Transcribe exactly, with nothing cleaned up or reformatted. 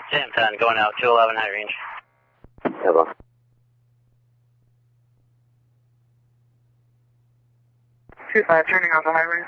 Jam ten, going out, two eleven high range. Hello. two five, turning on the high range.